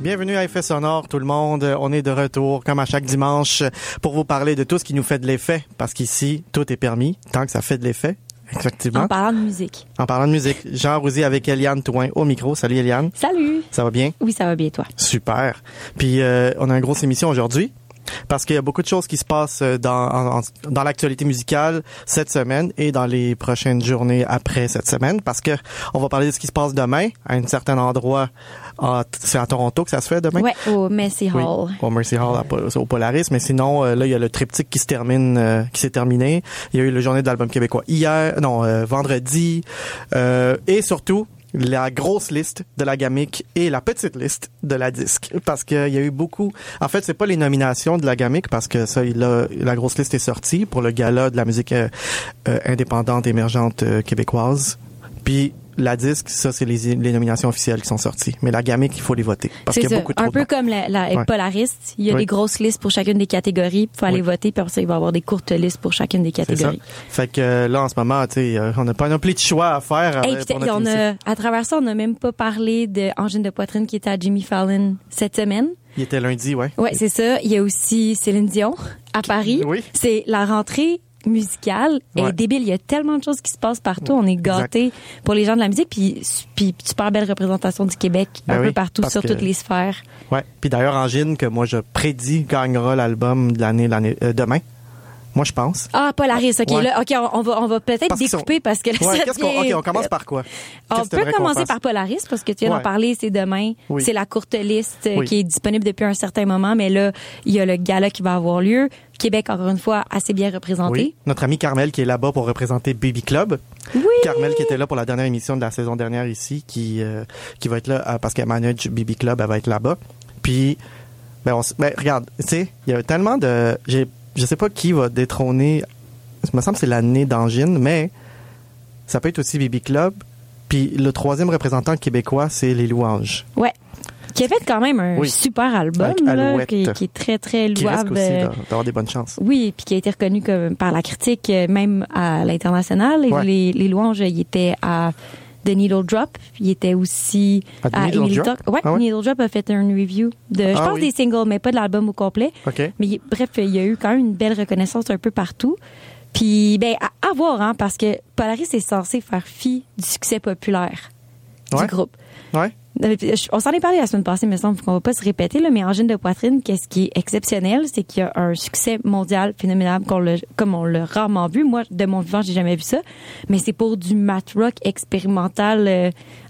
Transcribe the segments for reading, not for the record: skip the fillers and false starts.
Bienvenue à Effet Sonore, tout le monde. On est de retour, comme à chaque dimanche, pour vous parler de tout ce qui nous fait de l'effet. Parce qu'ici, tout est permis, tant que ça fait de l'effet. Effectivement. En parlant de musique. En parlant de musique. Jean Rouzy avec Eliane Touin au micro. Salut Eliane. Salut. Ça va bien? Oui, ça va bien, toi. Super. Puis, on a une grosse émission aujourd'hui. Parce qu'il y a beaucoup de choses qui se passent dans l'actualité musicale cette semaine et dans les prochaines journées après cette semaine. Parce que on va parler de ce qui se passe demain à un certain endroit. C'est à Toronto que ça se fait demain? Ouais, au Mercy Hall. Oui, au Mercy Hall, au Polaris. Mais sinon, là, il y a le triptyque qui s'est terminé. Il y a eu la journée de l'album québécois vendredi. Et surtout, la grosse liste de la Gamic et la petite liste de la disque. Parce qu'il y a eu beaucoup... En fait, c'est pas les nominations de la Gamic parce que ça, la grosse liste est sortie pour le gala de la musique indépendante émergente québécoise. Puis la disque, ça, c'est les nominations officielles qui sont sorties. Mais la Gamic, il faut les voter. Parce qu'il y a beaucoup trop un peu comme la Polaris. Il y a des grosses listes pour chacune des catégories. Il faut aller voter. Puis après ça, il va y avoir des courtes listes pour chacune des catégories. Fait que là, en ce moment, tu sais, on n'a pas un pli de choix à faire. À travers ça, on n'a même pas parlé de Angine de poitrine qui était à Jimmy Fallon cette semaine. Il était lundi, ouais. Ouais, c'est ça. Il y a aussi Céline Dion à Paris. Oui. C'est la rentrée musicale est débile. Il y a tellement de choses qui se passent partout. On est gâtés pour les gens de la musique. Puis super belle représentation du Québec un peu partout sur toutes les sphères. Ouais. Puis d'ailleurs, Angine, que moi je prédis gagnera l'album de l'année demain. Moi, je pense. Ah, Polaris. OK, là, OK, on va peut-être découper parce que là, on commence par quoi? On peut commencer par Polaris parce que tu viens d'en parler, c'est demain. Oui. C'est la courte liste qui est disponible depuis un certain moment, mais là, il y a le gala qui va avoir lieu. Québec, encore une fois, assez bien représenté. Oui. Notre amie Carmel qui est là-bas pour représenter Baby Club. Oui. Carmel qui était là pour la dernière émission de la saison dernière ici, qui va être là parce qu'elle manage Baby Club, elle va être là-bas. Puis, regarde, tu sais, il y a tellement de... Je sais pas qui va détrôner, ça me semble que c'est l'année d'Angine, mais ça peut être aussi Baby Club. Puis le troisième représentant québécois, c'est Les Louanges. Ouais. Qui a fait quand même un super album, là, qui est très, très louable. Qui risque aussi d'avoir des bonnes chances. Oui, puis qui a été reconnu par la critique, même à l'international. Les Louanges, il était à The Needle Drop. Il était aussi à Emily Talk. Ouais, Needle Drop a fait un review je pense des singles, mais pas de l'album au complet. Okay. Mais bref, il y a eu quand même une belle reconnaissance un peu partout. Puis, à voir, hein, parce que Polaris est censé faire fi du succès populaire du groupe. Ouais. On s'en est parlé la semaine passée, mais il semble qu'on va pas se répéter, là, mais Angine de poitrine, qu'est-ce qui est exceptionnel, c'est qu'il y a un succès mondial phénoménal comme on l'a rarement vu. Moi, de mon vivant, j'ai jamais vu ça. Mais c'est pour du math rock expérimental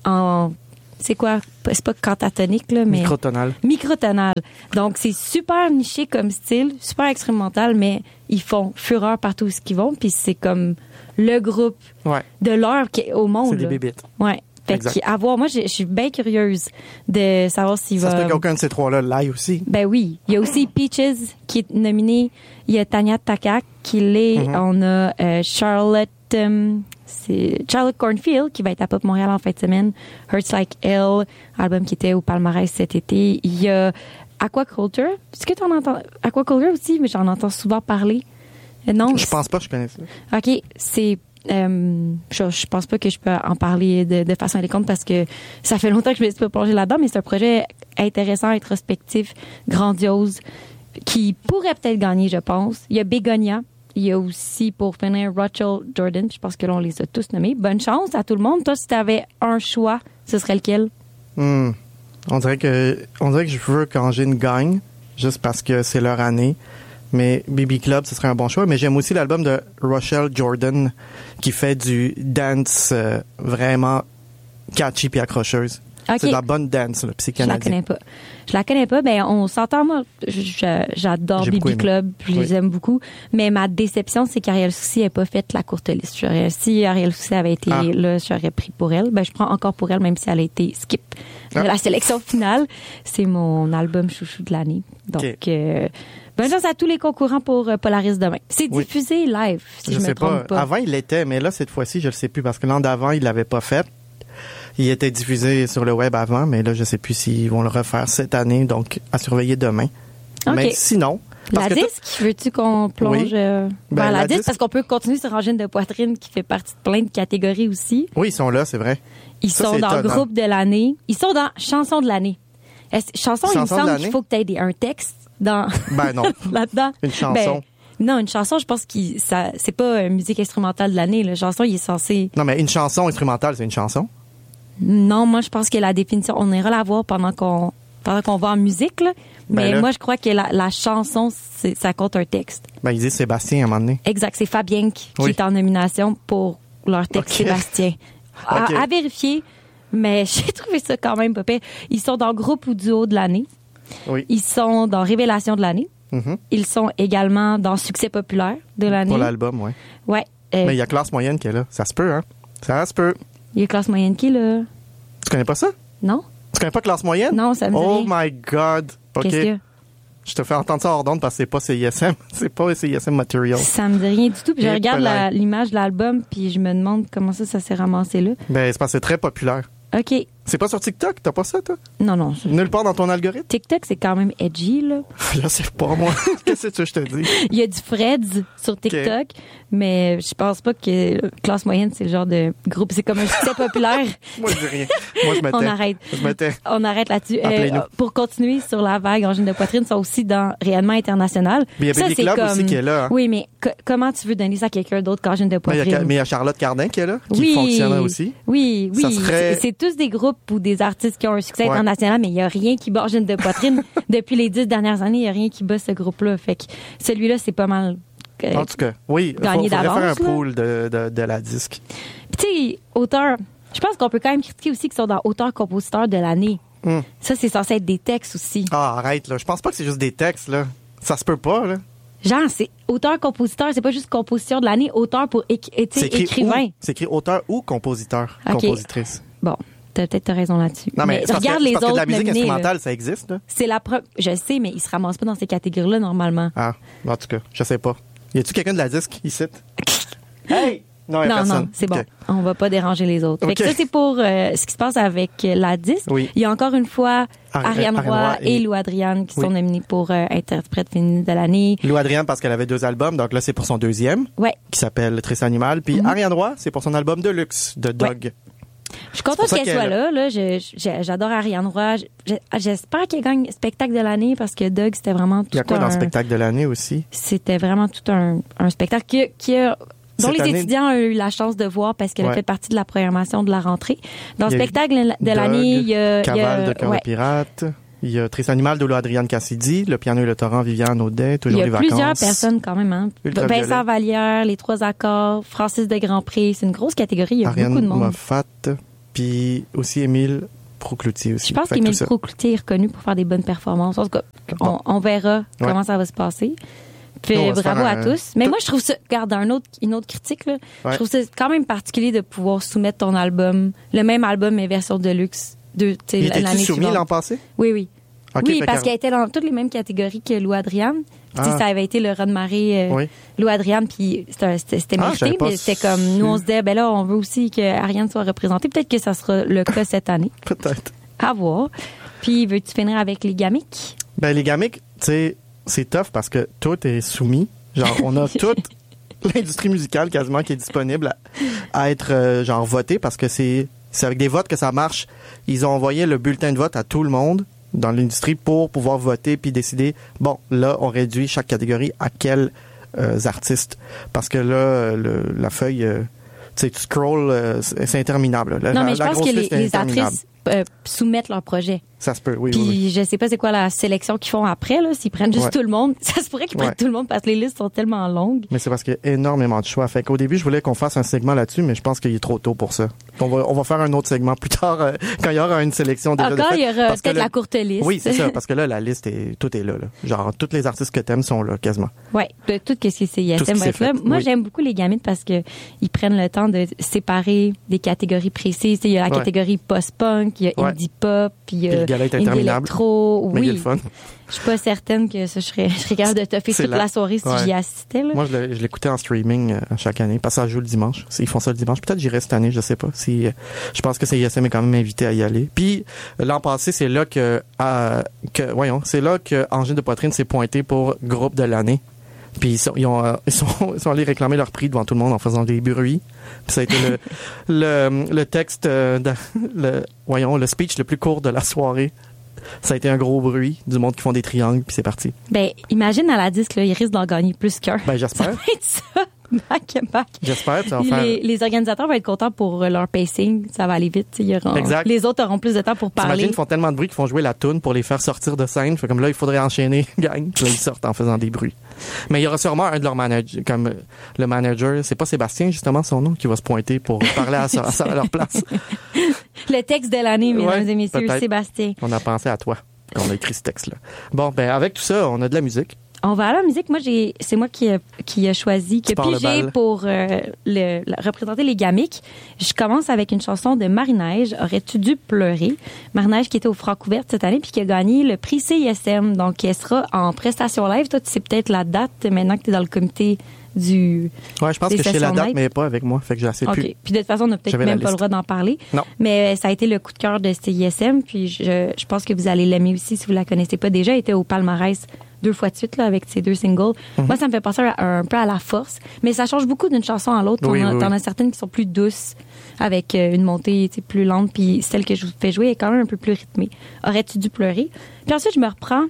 c'est quoi? C'est pas cantatonique, là, mais... Microtonal. Donc, c'est super niché comme style, super expérimental, mais ils font fureur partout où ils vont, puis c'est comme le groupe de l'heure au monde. C'est des bébites. Ouais. Fait qu'à voir, moi, je suis bien curieuse de savoir s'il va... Ça se peut qu'aucun de ces trois-là l'aille aussi. Ben oui. Il y a aussi Peaches qui est nominée. Il y a Tanya Takak qui l'est. On a Charlotte Cornfield qui va être à Pop Montréal en fin de semaine. Hurts Like Hell, album qui était au palmarès cet été. Il y a Aquaculture. Est-ce que tu en entends? Aquaculture aussi, mais j'en entends souvent parler. Non? Je pense pas que je connais ça. OK. C'est... je pense pas que je peux en parler de façon élégante parce que ça fait longtemps que je me suis pas plongée là-dedans, mais c'est un projet intéressant, introspectif, grandiose, qui pourrait peut-être gagner, je pense. Il y a Bégonia. Il y a aussi, pour finir, Rachel Jordan. Je pense que là, on les a tous nommés. Bonne chance à tout le monde. Toi, si tu avais un choix, ce serait lequel? On dirait que je veux qu'Angine gagne, juste parce que c'est leur année. Mais Baby Club, ce serait un bon choix. Mais j'aime aussi l'album de Rachel Jordan, qui fait du dance vraiment catchy puis accrocheuse. Okay. C'est de la bonne dance, là, puis c'est canadien. Je la connais pas. Ben, on s'entend, moi. J'adore Baby Club. Je les aime beaucoup. Mais ma déception, c'est qu'Ariel Soucy n'ait pas fait la courte liste. Si Ariel Soucy avait été là, j'aurais pris pour elle. Ben, je prends encore pour elle, même si elle a été skip de la sélection finale. C'est mon album chouchou de l'année. Donc, bonne chance à tous les concurrents pour Polaris demain. C'est diffusé live, si je me trompe pas. Avant, il l'était, mais là, cette fois-ci, je le sais plus, parce que l'an d'avant, il l'avait pas fait. Il était diffusé sur le web avant, mais là, je sais plus s'ils vont le refaire cette année, donc à surveiller demain. Okay. Mais sinon... La disque, veux-tu qu'on plonge vers la disque? Parce qu'on peut continuer sur Angine de poitrine qui fait partie de plein de catégories aussi. Oui, ils sont là, c'est vrai. Ils sont dans le groupe de l'année. Ils sont dans chanson de l'année. Chanson, il me semble qu'il faut que tu aies un texte dans Ben non. là-dedans. Une chanson. Non, une chanson, je pense que c'est pas musique instrumentale de l'année. La chanson, il est censé... Non, mais une chanson instrumentale, c'est une chanson? Non, moi, je pense que la définition, on ira la voir pendant qu'on va en musique, là. Mais là, moi, je crois que la chanson, ça compte un texte. Ben, ils disent Sébastien à un moment donné. Exact. C'est Fabien qui est en nomination pour leur texte Sébastien. À vérifier, mais j'ai trouvé ça quand même pas pire. Ils sont dans groupe ou duo de l'année. Oui. Ils sont dans Révélation de l'année. Mm-hmm. Ils sont également dans Succès populaire de l'année. Pour l'album, oui. Ouais. Mais il y a Classe moyenne qui est là. Ça se peut, hein? Ça se peut. Il y a Classe moyenne qui est là. Tu connais pas ça? Non? Tu connais pas Classe moyenne? Non, ça me dit Oh rien. my God! OK. Qu'est-ce qu'il y a? Je te fais entendre ça hors d'onde parce que c'est pas CISM. C'est pas CISM Material. Ça me dit rien du tout. Puis je Et regarde voilà. l'image de l'album, puis je me demande comment ça s'est ramassé là. Ben, c'est parce que c'est très populaire. OK. C'est pas sur TikTok? T'as pas ça, toi? Non. Nulle part dans ton algorithme? TikTok, c'est quand même edgy, là. Je sais pas, moi. Qu'est-ce que je te dis? Il y a du Freds sur TikTok, mais je pense pas que Classe moyenne, c'est le genre de groupe. C'est comme un succès populaire. Moi, je dis rien. Moi, je me tais. On arrête. Je me tais. On arrête là-dessus. Appelez-nous. Pour continuer sur la vague angine de poitrine, sont aussi dans Rayonnement international. Mais il y a Baby Club aussi qui est là. Hein. Oui, mais comment tu veux donner ça à quelqu'un d'autre qu'angine de Mais poitrine? il y a Charlotte Cardin qui est là, qui fonctionne aussi. Oui. Ça serait- C'est tous des groupes ou des artistes qui ont un succès international, mais il n'y a rien qui bat angine de poitrine. Depuis les 10 dernières années, il n'y a rien qui bat ce groupe-là. Fait que celui-là, c'est pas mal. En tout cas, oui, il gagné faudrait faire un d'avance, là. pool de la disque. Puis tu sais, auteur, je pense qu'on peut quand même critiquer aussi qu'ils sont dans auteur-compositeur de l'année. Ça, c'est censé être des textes aussi. Ah, arrête, là. Je pense pas que c'est juste des textes, là. Ça se peut pas, là. Genre, c'est auteur-compositeur, c'est pas juste composition de l'année, auteur pour écrivain. C'est écrit auteur ou compositeur, Ok. compositrice. Bon, t'as raison là-dessus. Non, mais c'est parce regarde que, les c'est parce que autres de la musique nominés, instrumentale, là. ça existe, là. C'est je sais, mais ils se ramassent pas dans ces catégories-là normalement. Ah, en tout cas, je sais pas. Y a-tu quelqu'un de la disque ici? Hey! Non, y a personne. Non, c'est bon. Ok. On va pas déranger les autres. Fait que Ok. ça, c'est pour ce qui se passe avec la disque. Oui. Il y a encore une fois Ariane Ariane Roy Roy et et Lou Adriane qui Oui. sont nominés pour interprète féminine de l'année. Lou Adrienne, parce qu'elle avait 2 albums, donc là, c'est pour son 2e, Ouais. qui s'appelle Triste Animal. Puis Ariane Roy, c'est pour son album de luxe, de Dog. Je suis contente pour ça qu'elle soit qu'elle- là. J'adore Ariane Roy. J'espère qu'elle gagne spectacle de l'année parce que Doug, c'était vraiment tout Il y a quoi dans le spectacle de l'année aussi? C'était vraiment tout un spectacle dont Cette les année- étudiants ont eu la chance de voir parce qu'elle a Ouais. fait partie de la programmation de la rentrée. Dans le Il y a eu spectacle de Dog, l'année, il y a... Cavale de Cœur ouais. de Pirate. Il y a Triste Animal de Lou Adrienne Cassidy, Le piano et le torrent, Viviane Audet, Il Toujours y les a vacances. plusieurs personnes quand même. Hein. Ultraviolet. Vincent Vallière, Les Trois Accords, Francis de Grandpré. C'est une grosse catégorie. Il y a Ariane beaucoup de monde. Moffat, puis aussi Émile Procloutier aussi. Je pense Fait que qu'Émile tout ça. Procloutier est reconnu pour faire des bonnes performances. En tout cas, on verra comment ça va se passer. Puis On va se bravo faire à tous. Mais moi, je trouve ça, regarde, une autre critique, là, Ouais. je trouve ça quand même particulier de pouvoir soumettre ton album, le même album mais version deluxe, Il était-tu soumis l'an passé? Oui. Ok, Oui, fait parce qu'elle- qu'elle était dans toutes les mêmes catégories que Lou Adriane. Puis, tu sais, Ah. ça avait été le run de marée Oui. Lou Adriane, puis c'était Ah, je mérité, savais pas mais c'était comme, nous, on se disait, ben là, on veut aussi que Ariane soit représentée. Peut-être que ça sera le cas cette année. Peut-être. À voir. Puis, veux-tu finir avec les gamiques? Ben, les gamiques, tu sais, c'est tough parce que tout est soumis. Genre, on a toute l'industrie musicale quasiment qui est disponible à être, genre, votée parce que c'est avec des votes que ça marche. Ils ont envoyé le bulletin de vote à tout le monde dans l'industrie pour pouvoir voter puis décider, bon, là, on réduit chaque catégorie à quels artistes. Parce que là, la feuille, tu sais, tu scrolls, c'est interminable. Non, mais je pense grosse que liste est les interminable. artistes soumettent leur projet. Ça se peut, oui, Puis oui, oui. je sais pas c'est quoi la sélection qu'ils font après, là, s'ils prennent juste Ouais. tout le monde. Ça se pourrait qu'ils prennent Ouais. tout le monde parce que les listes sont tellement longues. Mais c'est parce qu'il y a énormément de choix. Fait qu'au début, je voulais qu'on fasse un segment là-dessus, mais je pense qu'il est trop tôt pour ça. On va faire un autre segment plus tard, quand il y aura une sélection déjà Encore, de fait. il y aura Parce que peut-être là- la courte liste. Oui, c'est ça, parce que là, la liste tout est là. Genre, tous les artistes que t'aimes sont là, quasiment. Ouais, de tout ce qui est Tout ce CISM qui va s'est être là. fait, Moi, oui. j'aime beaucoup les gamines parce que ils prennent le temps de séparer des catégories précises. Tu sais, il y a la Ouais. catégorie post-punk, il y a Ouais. indie pop, puis il y Puis a le gala est indie interminable. électro. Mais il y a Oui, le fun. je suis pas certaine que ça, je serais capable de toffer C'est toute là. la soirée si Ouais. j'y assistais. Là. Moi, je l'écoutais en streaming chaque année, parce que ça joue le dimanche. Ils font ça le dimanche. Peut-être j'irai cette année, je sais pas. Je pense que CISM est quand même invité à y aller. Puis, l'an passé, c'est là c'est là que Angine de Poitrine s'est pointé pour groupe de l'année. Puis ils sont allés réclamer leur prix devant tout le monde en faisant des bruits. Puis ça a été le texte, le speech le plus court de la soirée. ça a été un gros bruit du monde qui font des triangles, puis c'est parti. Ben, imagine à la disque, là, ils risquent d'en gagner plus qu'un. Ben, j'espère. Ça va être ça, back à back. J'espère, ça va faire... Les organisateurs vont être contents pour leur pacing. Ça va aller vite. Exact. Les autres auront plus de temps pour parler. T'imagines, ils font tellement de bruit qu'ils font jouer la toune pour les faire sortir de scène. Fait comme là, il faudrait enchaîner, gang. Puis là, ils sortent en faisant des bruits. Mais il y aura sûrement un de leurs managers, comme le manager, c'est pas Sébastien, justement, son nom, qui va se pointer pour parler à leur place. Le texte de l'année, mesdames Ouais, et messieurs, peut-être. Sébastien. On a pensé à toi quand on a écrit ce texte-là. Bon, ben, avec tout ça, on a de la musique. On va à la musique. Moi, c'est moi qui a choisi, qui a pars le pigé bal. pour représenter les Gamiques. Je commence avec une chanson de Marie-Neige, Aurais-tu dû pleurer? Marie-Neige qui était au Francouverte cette année puis qui a gagné le prix CISM. Donc, elle sera en prestation live. Toi, tu sais peut-être la date maintenant que tu es dans le comité du... Ouais, je pense des que je sais la sessions date, live. mais elle est pas avec moi. Fait que je la sais OK. plus. Puis de toute façon, on n'a peut-être J'avais la même pas le liste. droit d'en parler. Non. Mais ça a été le coup de cœur de CISM. Puis je pense que vous allez l'aimer aussi si vous la connaissez pas déjà. Elle était au palmarès 2 fois de suite là, avec ses 2 singles. Moi, ça me fait penser un peu à La Force. Mais ça change beaucoup d'une chanson à l'autre. Oui, T'en oui. as certaines qui sont plus douces, avec une montée plus lente. Puis celle que je vous fais jouer est quand même un peu plus rythmée. Aurais-tu dû pleurer? Puis ensuite, je me reprends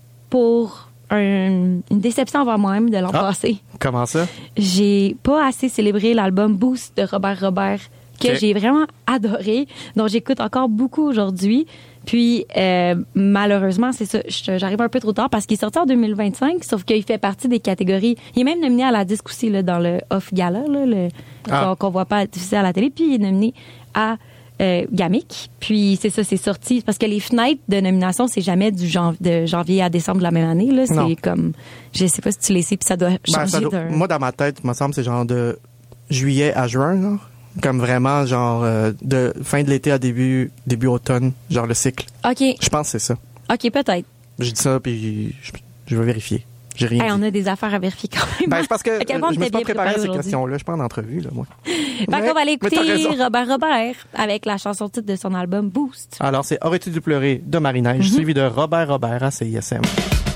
pour une déception envers moi-même de l'an passé. Comment ça? J'ai pas assez célébré l'album Boost de Robert Robert que Ok. j'ai vraiment adoré, dont j'écoute encore beaucoup aujourd'hui. Puis malheureusement, c'est ça, j'arrive un peu trop tard parce qu'il est sorti en 2025, sauf qu'il fait partie des catégories. Il est même nominé à la disque aussi là, dans le Off Gala là, qu'on voit pas diffusé à la télé. Puis il est nominé à Gamic. Puis c'est ça, c'est sorti parce que les fenêtres de nomination, c'est jamais de janvier à décembre de la même année là. Non. C'est comme, je sais pas si tu les sais, puis ça doit changer d'un. Moi, dans ma tête, il me semble, c'est genre de juillet à juin, genre. Comme vraiment, genre, de fin de l'été à début automne, genre le cycle. OK, Je pense que c'est ça. OK, peut-être. Je dis ça, puis je vais vérifier. J'ai rien Hey, dit. on a des affaires à vérifier quand même. Ben, c'est parce que À quel point on je me suis était pas bien préparé à ces aujourd'hui. questions-là. Je suis pas en entrevue, là, moi. Fait qu'on va aller Mais écouter t'as raison. Robert Robert avec la chanson titre de son album Boost. Alors, c'est Aurais-tu dû pleurer de Marie-Neige, suivi de Robert Robert à CISM.